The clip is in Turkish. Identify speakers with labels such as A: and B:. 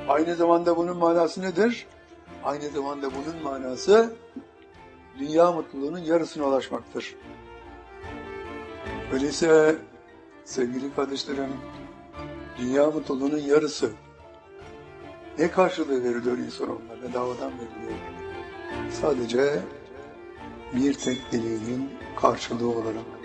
A: Aynı zamanda bunun manası nedir? Aynı zamanda bunun manası dünya mutluluğunun yarısına ulaşmaktır. Öyleyse sevgili kardeşlerim, dünya mutluluğunun yarısı ne karşılığı veriliyor insanoğluna? Bedavadan veriliyor. Sadece bir tek dileğinin karşılığı olarak.